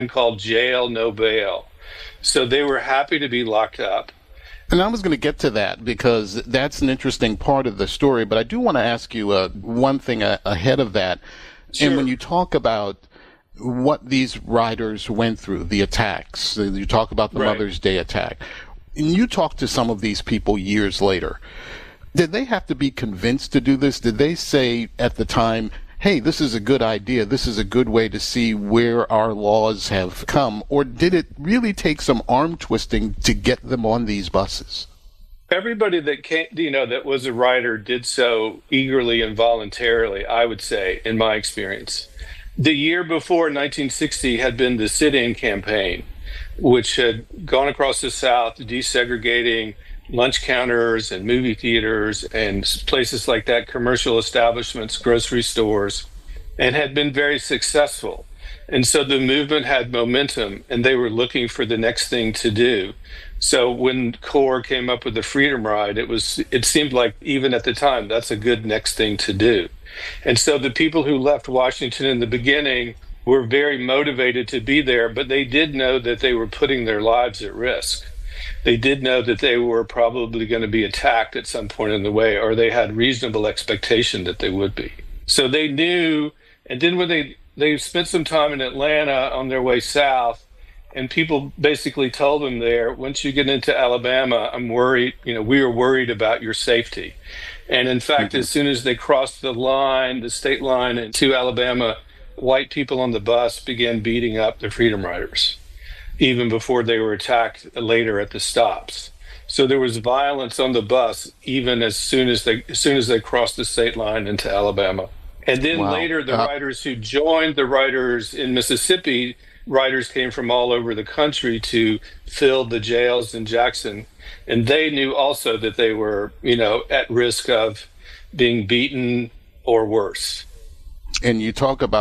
called jail, no bail. So they were happy to be locked up. And I was going to get to that because that's an interesting part of the story. But I do want to ask you one thing ahead of that. And when Sure. you talk about what these riders went through, the attacks, you talk about the Right. Mother's Day attack, and you talk to some of these people years later. Did they have to be convinced to do this? Did they say at the time, hey, this is a good idea, this is a good way to see where our laws have come? Or did it really take some arm twisting to get them on these buses? Everybody that came, that was a writer did so eagerly and voluntarily, I would say, in my experience. The year before, 1960, had been the sit-in campaign, which had gone across the South desegregating lunch counters and movie theaters and places like that, commercial establishments, grocery stores, and had been very successful. And so the movement had momentum and they were looking for the next thing to do. So when CORE came up with the Freedom Ride, it seemed like even at the time, that's a good next thing to do. And so the people who left Washington in the beginning were very motivated to be there, but they did know that they were putting their lives at risk. They did know that they were probably going to be attacked at some point in the way, or they had reasonable expectation that they would be. So they knew, and then when they spent some time in Atlanta on their way south, and people basically told them there, once you get into Alabama, I'm worried, we are worried about your safety. And in fact, Hmm. as soon as they crossed the line, the state line into Alabama, white people on the bus began beating up the Freedom Riders, even before they were attacked later at the stops. So there was violence on the bus even as soon as they crossed the state line into Alabama. And then Wow. later, the writers who joined the writers in Mississippi, writers came from all over the country to fill the jails in Jackson. And they knew also that they were, at risk of being beaten or worse. And you talk about